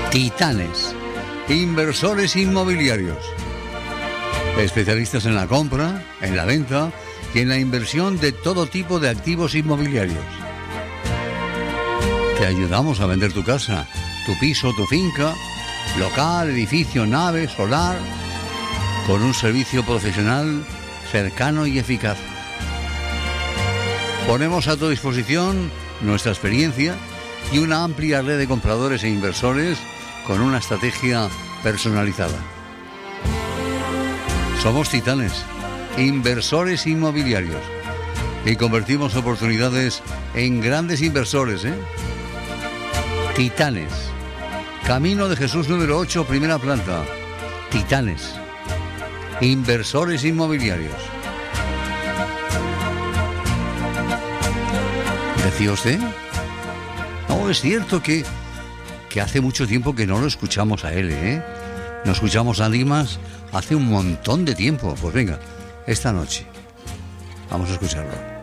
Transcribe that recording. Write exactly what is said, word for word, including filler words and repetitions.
Titanes, inversores inmobiliarios. Especialistas en la compra, en la venta y en la inversión de todo tipo de activos inmobiliarios. Te ayudamos a vender tu casa, tu piso, tu finca, local, edificio, nave, solar, con un servicio profesional, cercano y eficaz. Ponemos a tu disposición nuestra experiencia y una amplia red de compradores e inversores con una estrategia personalizada. Somos Titanes, inversores inmobiliarios, y convertimos oportunidades en grandes inversores, ¿eh? Titanes, Camino de Jesús número ocho, primera planta. Titanes, inversores inmobiliarios. ¿Decía usted? No, es cierto que, que hace mucho tiempo que no lo escuchamos a él, ¿eh? No escuchamos a Dimas hace un montón de tiempo. Pues venga, esta noche vamos a escucharlo.